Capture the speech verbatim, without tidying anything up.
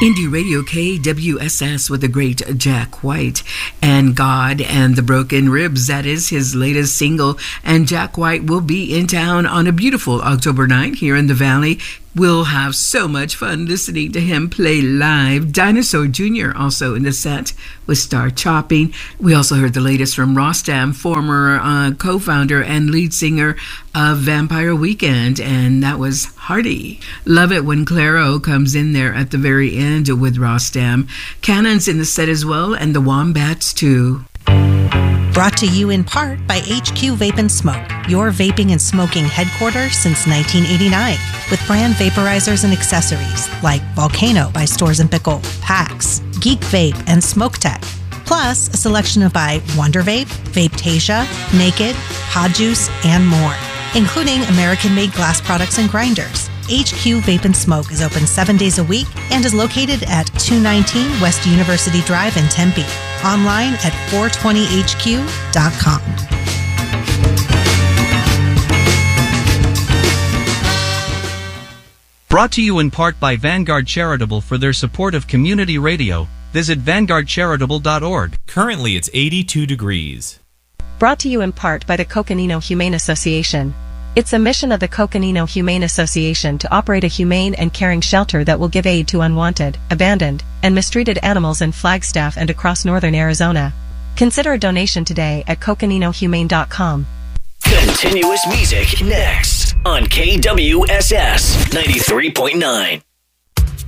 Indie Radio K W S S with the great Jack White and God and the Broken Ribs. That is his latest single. And Jack White will be in town on a beautiful October night here in the Valley. We'll have so much fun listening to him play live. Dinosaur Junior also in the set with Star Chopping. We also heard the latest from Rostam, former uh, co-founder and lead singer of Vampire Weekend, and that was Hardy. Love it when Claro comes in there at the very end with Rostam. Cannon's in the set as well, and the Wombats too. Brought to you in part by H Q Vape and Smoke, your vaping and smoking headquarters since nineteen eighty-nine, with brand vaporizers and accessories like Volcano by Stores and Pickle, Pax, Geek Vape, and Smoke Tech. Plus, a selection of by Wonder Vape, Vapetasia, Naked, Pod Juice, and more, including American-made glass products and grinders. H Q Vape and Smoke is open seven days a week and is located at two nineteen West University Drive in Tempe. Online at four twenty H Q dot com. Brought to you in part by Vanguard Charitable for their support of community radio. Visit vanguard charitable dot org. Currently it's eighty-two degrees. Brought to you in part by the Coconino Humane Association. It's a mission of the Coconino Humane Association to operate a humane and caring shelter that will give aid to unwanted, abandoned, and mistreated animals in Flagstaff and across northern Arizona. Consider a donation today at coconino humane dot com. Continuous music next on K W S S ninety-three point nine.